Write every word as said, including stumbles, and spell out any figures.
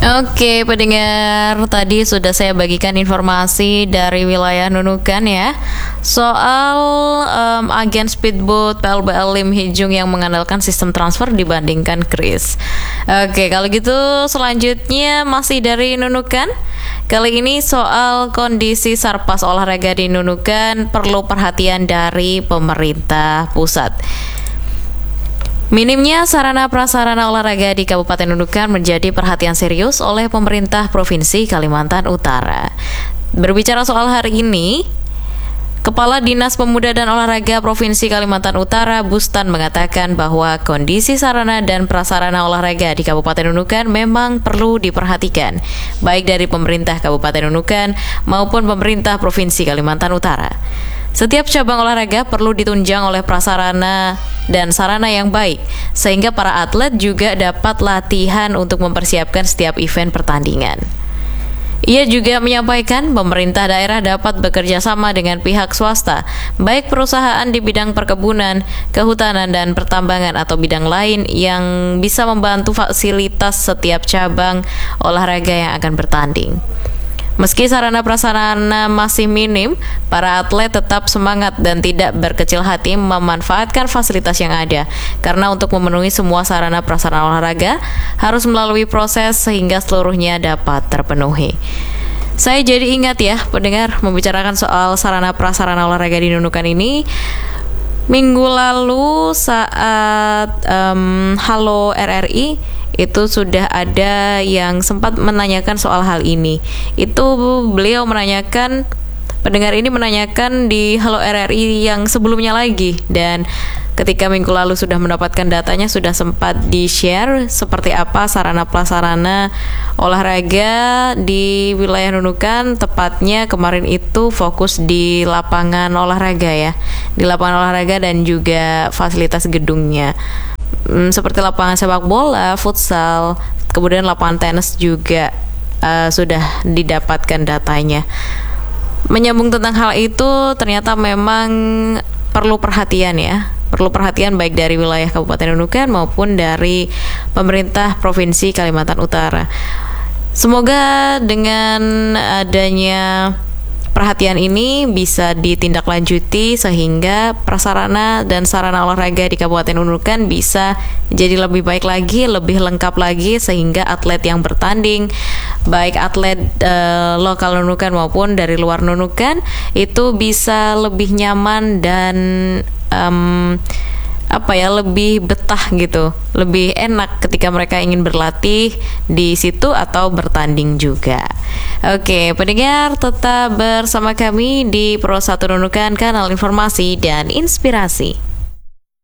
Oke, pendengar, tadi sudah saya bagikan informasi dari wilayah Nunukan ya, soal um, agen speedboat P L B L Lim Hijung yang mengandalkan sistem transfer dibandingkan kris. Oke, kalau gitu selanjutnya masih dari Nunukan. Kali ini soal kondisi sarpas olahraga di Nunukan perlu perhatian dari pemerintah pusat. Minimnya sarana prasarana olahraga di Kabupaten Nunukan menjadi perhatian serius oleh pemerintah Provinsi Kalimantan Utara. Berbicara soal hari ini, Kepala Dinas Pemuda dan Olahraga Provinsi Kalimantan Utara, Bustan, mengatakan bahwa kondisi sarana dan prasarana olahraga di Kabupaten Nunukan memang perlu diperhatikan, baik dari pemerintah Kabupaten Nunukan maupun pemerintah Provinsi Kalimantan Utara. Setiap cabang olahraga perlu ditunjang oleh prasarana dan sarana yang baik, sehingga para atlet juga dapat latihan untuk mempersiapkan setiap event pertandingan. Ia juga menyampaikan pemerintah daerah dapat bekerja sama dengan pihak swasta, baik perusahaan di bidang perkebunan, kehutanan, dan pertambangan atau bidang lain yang bisa membantu fasilitas setiap cabang olahraga yang akan bertanding. Meski sarana prasarana masih minim, para atlet tetap semangat dan tidak berkecil hati memanfaatkan fasilitas yang ada, karena untuk memenuhi semua sarana prasarana olahraga harus melalui proses sehingga seluruhnya dapat terpenuhi. Saya jadi ingat ya, pendengar, membicarakan soal sarana prasarana olahraga di Nunukan ini. Minggu lalu saat um, Halo R R I itu sudah ada yang sempat menanyakan soal hal ini. Itu beliau menanyakan, pendengar ini menanyakan di Halo R R I yang sebelumnya lagi, dan ketika minggu lalu sudah mendapatkan datanya, sudah sempat di-share seperti apa sarana prasarana olahraga di wilayah Nunukan. Tepatnya kemarin itu fokus di lapangan olahraga ya, di lapangan olahraga dan juga fasilitas gedungnya. Hmm, seperti lapangan sepak bola, futsal, kemudian lapangan tenis juga uh, sudah didapatkan datanya. Menyambung tentang hal itu, ternyata memang perlu perhatian ya, perlu perhatian baik dari wilayah Kabupaten Nunukan maupun dari pemerintah Provinsi Kalimantan Utara. Semoga dengan adanya perhatian ini bisa ditindaklanjuti sehingga prasarana dan sarana olahraga di Kabupaten Nunukan bisa jadi lebih baik lagi, lebih lengkap lagi, sehingga atlet yang bertanding, baik atlet uh, lokal Nunukan maupun dari luar Nunukan, itu bisa lebih nyaman dan um, apa ya, lebih betah gitu, lebih enak ketika mereka ingin berlatih di situ atau bertanding juga. Oke, pendengar, tetap bersama kami di Pro satu Nunukan, kanal informasi dan inspirasi.